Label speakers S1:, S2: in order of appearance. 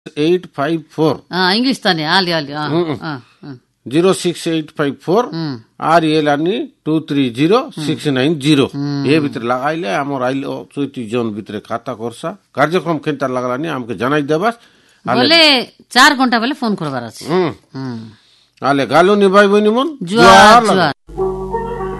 S1: 854
S2: English తానే ఆలి
S1: 06854 আর এলানি 230690 ए भितर लगाइले हमर आइल चोटी जोन भितर खाता करसा कार्यक्रम केनता लागलानी हमके जनाई देबास
S2: बोले 4 घंटा पहले फोन करबार अछि
S1: आले गालो निभाई बनी मन
S2: जुआर